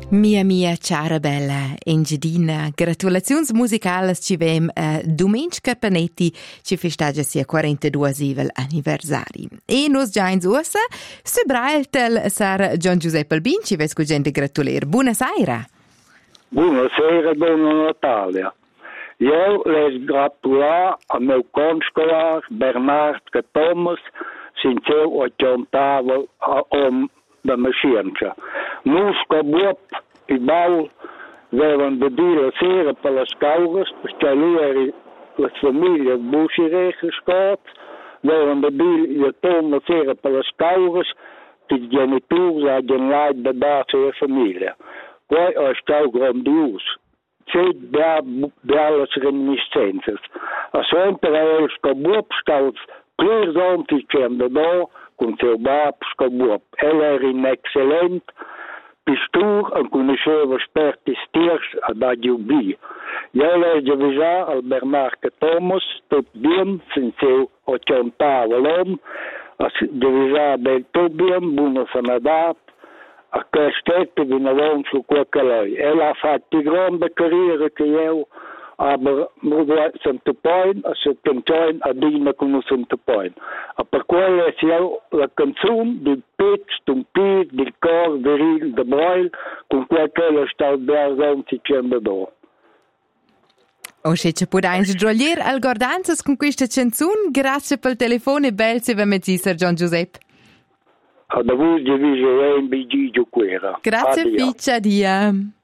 Mia cara bella Engidina, gratulaziuns musicalas ci vem Dumenc Carpanetti ci festagia sia 42 anniversari. E nos già in uossa se brailtel sar Gian Giuseppe Albin ci vesco gente gratuler. Buonasera. Buonasera, buona Natalia. Io les gratular a meu conscolar Bernard Thomas sinceu a contava om da Mascienza. Musco buop i bau devono de dire la sera per le scauras, perché lui era la famiglia Buscireche Scott, devono de dire la tom la sera per le scauras, che i genitori hanno l'aiuto da darsi alla famiglia. Poi è stato grandioso. C'è belle reminiscenze. A sempre è scabuop stato presente da con suo babbo scabuop. Ella era in eccellente pistur e conosceva esperti stiers ad adjubi. Io l'ho già al Bernard Thomas, tutto bien, senza occhiantare l'uomo, già del tutto bien, buona sanità, a questo venivano su qualche lei. Ella ha fatto grande carriera che io, aber nur sento point, a settentoin a dina con sento point. A per quello è la canzone del pezzo, d'un pezzo, del cor, viril, de broil, con qualche sta bel si cende do. O se ci può anche droglier al gordanzas con questa canzone, grazie per il telefono e bel se va metti Sir Gian Giuseppe. A da voi divise un bigigio quera. Grazie, piccia, dia.